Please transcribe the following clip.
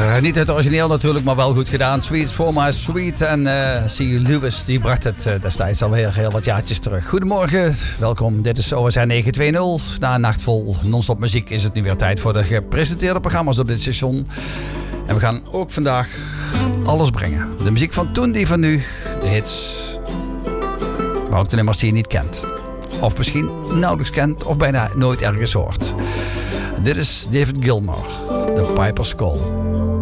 Niet het origineel natuurlijk, maar wel goed gedaan. Sweet for my sweet. En C. Lewis die bracht het destijds alweer heel wat jaartjes terug. Goedemorgen, welkom. Dit is OSR 920. Na een nacht vol non-stop muziek is het nu weer tijd voor de gepresenteerde programma's op dit station. En we gaan ook vandaag alles brengen. De muziek van toen, die van nu. De hits. Maar ook de nummers die je niet kent. Of misschien nauwelijks kent of bijna nooit ergens hoort. Dit is David Gilmour, The Piper's Call.